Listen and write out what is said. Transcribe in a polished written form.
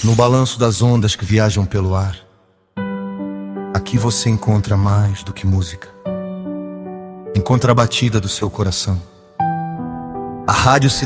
No balanço das ondas que viajam pelo ar, aqui você encontra mais do que música. Encontra a batida do seu coração. A rádio se